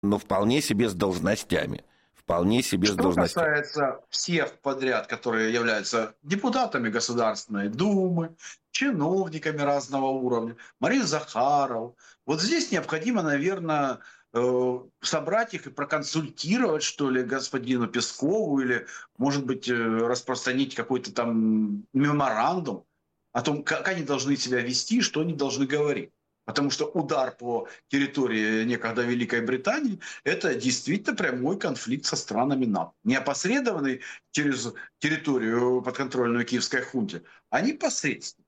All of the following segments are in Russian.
Но вполне себе с должностями. Вполне себе с Что должностями. касается всех подряд, которые являются депутатами Государственной Думы, чиновниками разного уровня, Мария Захарова, вот здесь необходимо, наверное, собрать их и проконсультировать, что ли, господину Пескову или, может быть, распространить какой-то там меморандум о том, как они должны себя вести, что они должны говорить. Потому что удар по территории некогда Великой Британии – это действительно прямой конфликт со странами НАТО. Не опосредованный через территорию подконтрольную киевской хунте, а непосредственно.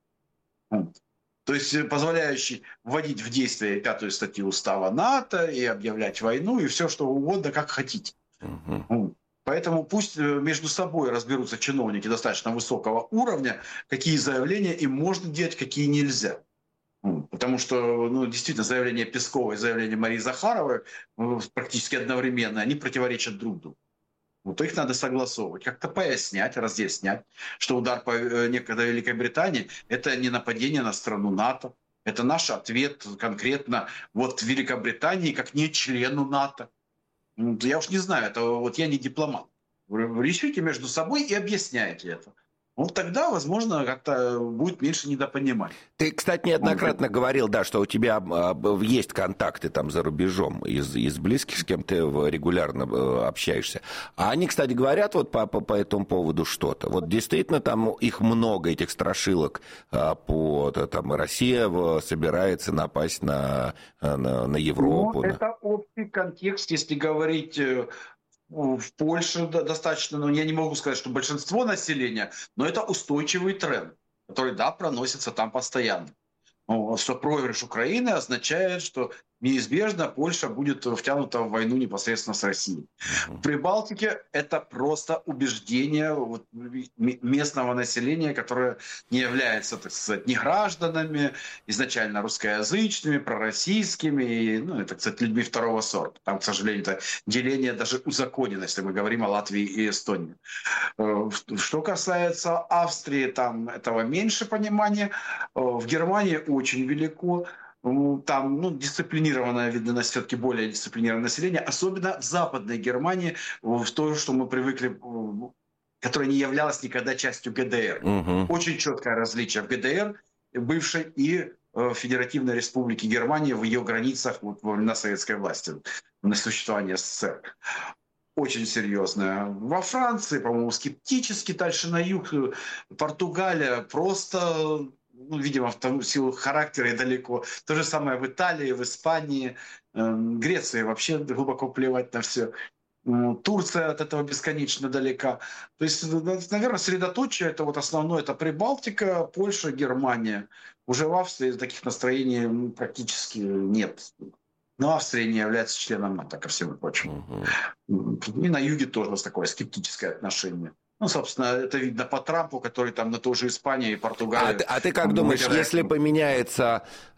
То есть позволяющий вводить в действие 5-ю статью устава НАТО и объявлять войну, и все что угодно, как хотите. Поэтому пусть между собой разберутся чиновники достаточно высокого уровня, какие заявления им можно делать, какие нельзя. Потому что, действительно, заявление Пескова и заявление Марии Захаровой практически одновременно, они противоречат друг другу. Вот их надо согласовывать, как-то пояснять, разъяснять, что удар по некогда Великой Британии – это не нападение на страну НАТО, это наш ответ конкретно вот Великобритании как не члену НАТО. Я уж не знаю, это вот я не дипломат. Вы решите между собой и объясняете это. Вот тогда, возможно, как-то будет меньше недопонимания. Ты, кстати, неоднократно говорил, да, что у тебя есть контакты там за рубежом из близких, с кем ты регулярно общаешься. А они, кстати, говорят вот по этому поводу что-то. Вот действительно там их много, этих страшилок. Там Россия собирается напасть на Европу. Это общий контекст, если говорить... В Польше достаточно, но я не могу сказать, что большинство населения, но это устойчивый тренд, который, да, проносится там постоянно. Что проигрыш Украины означает, что неизбежно Польша будет втянута в войну непосредственно с Россией. В Прибалтике это просто убеждение местного населения, которое не является, так сказать, ни гражданами, изначально русскоязычными, пророссийскими, и, так сказать, людьми второго сорта. Там, к сожалению, это деление даже узаконено, если мы говорим о Латвии и Эстонии. Что касается Австрии, там этого меньше понимания. В Германии очень велико. Там дисциплинированное, видно, все-таки более дисциплинированное население, особенно в Западной Германии, в то, что мы привыкли, которая не являлась никогда частью ГДР. Очень четкое различие в ГДР, бывшей, и Федеративной Республики Германии в ее границах во времена советской власти, на существование СССР. Очень серьезная. Во Франции, по-моему, скептически, дальше на юг. Португалия просто, видимо, в силу характера и далеко. То же самое в Италии, в Испании. Греции вообще глубоко плевать на все. Турция от этого бесконечно далека. То есть, наверное, средоточие это вот основное, это Прибалтика, Польша, Германия. Уже в Австрии таких настроений практически нет. Но Австрия не является членом НАТО, ко всему прочему. И на юге тоже такое скептическое отношение. Собственно, это видно по Трампу, который там на ту же Испанию и Португалию... А ты как думаешь, если поменяется...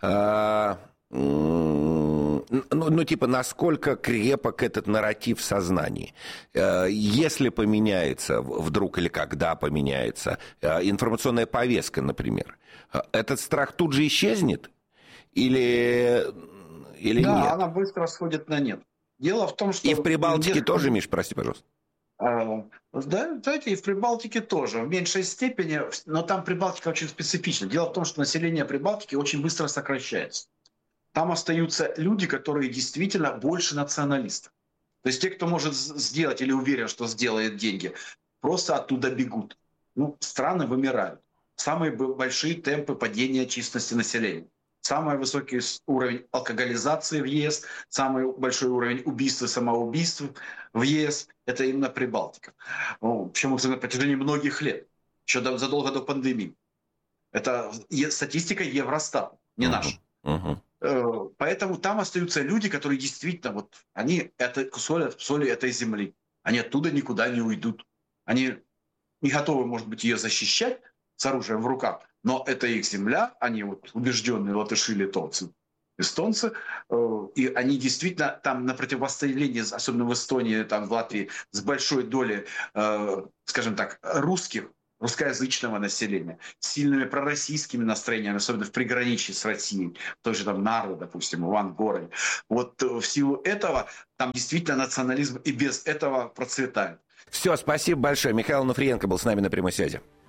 насколько крепок этот нарратив в сознании? Если поменяется вдруг или когда поменяется информационная повестка, например, этот страх тут же исчезнет? Или нет? Да, она быстро сходит на нет. Дело в том, что... И в Прибалтике тоже, Миш, прости, пожалуйста. Да, знаете, и в Прибалтике тоже, в меньшей степени, но там Прибалтика очень специфична. Дело в том, что население Прибалтики очень быстро сокращается. Там остаются люди, которые действительно больше националисты. То есть те, кто может сделать или уверен, что сделает деньги, просто оттуда бегут. Страны вымирают. Самые большие темпы падения численности населения. Самый высокий уровень алкоголизации в ЕС, самый большой уровень убийств и самоубийств в ЕС – это именно Прибалтика. Причем на протяжении многих лет, еще задолго до пандемии. Это статистика Евростата, не наша. Поэтому там остаются люди, которые действительно, они это соли этой земли. Они оттуда никуда не уйдут. Они не готовы, может быть, ее защищать с оружием в руках, но это их земля, они убежденные латыши, литовцы, эстонцы, и они действительно там на противостоянии, особенно в Эстонии, там в Латвии, с большой долей, скажем так, русских русскоязычного населения, с сильными пророссийскими настроениями, особенно в приграничье с Россией, той же там Нарвы, допустим, Ивангород. Вот в силу этого там действительно национализм и без этого процветает. Все, спасибо большое. Михаил Онуфриенко был с нами на прямой связи.